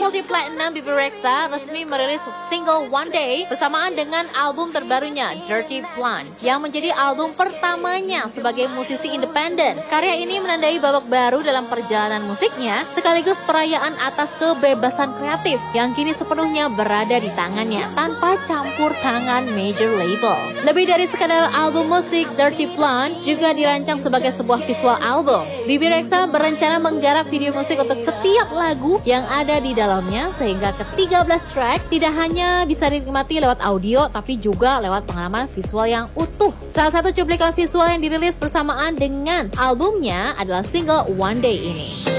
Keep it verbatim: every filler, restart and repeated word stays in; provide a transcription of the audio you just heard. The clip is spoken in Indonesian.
multi platinum Bebe Rexha resmi merilis single One Day bersamaan dengan album terbarunya Dirty Blonde yang menjadi album pertamanya sebagai musisi independen. Karya ini menandai babak baru dalam perjalanan musiknya sekaligus perayaan atas kebebasan kreatif yang kini sepenuhnya berada di tangannya tanpa campur tangan major label. Lebih dari sekadar album musik, Dirty Blonde juga dirancang sebagai sebuah visual album. Bebe Rexha berencana menggarap video musik untuk setiap lagu yang ada di dalamnya sehingga ke tiga belas track tidak hanya bisa dinikmati lewat audio tapi juga lewat pengalaman visual yang utuh. Salah satu cuplikan visual yang dirilis bersamaan dengan albumnya adalah single One Day ini.